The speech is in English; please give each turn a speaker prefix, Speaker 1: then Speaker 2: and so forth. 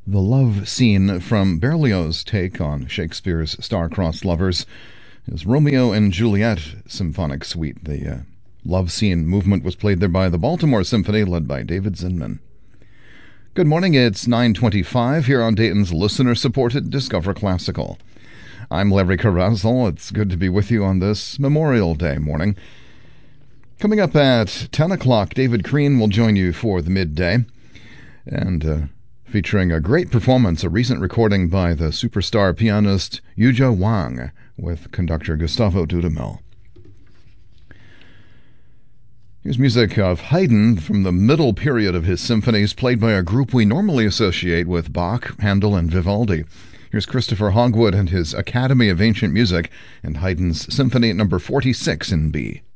Speaker 1: The love scene from Berlioz' take on Shakespeare's star-crossed lovers is Romeo and Juliet Symphonic Suite. The love scene movement was played there by the Baltimore Symphony, led by David Zinman. Good morning, it's 9:25 here on Dayton's listener-supported Discover Classical. I'm Larry Carrazal. It's good to be with you on this Memorial Day morning. Coming up at 10 o'clock, David Crean will join you for the midday, and featuring a great performance, a recent recording by the superstar pianist Yuzhou Wang with conductor Gustavo Dudamel. Here's music of Haydn from the middle period of his symphonies, played by a group we normally associate with Bach, Handel, and Vivaldi. Here's Christopher Hogwood and his Academy of Ancient Music and Haydn's Symphony No. 46 in B.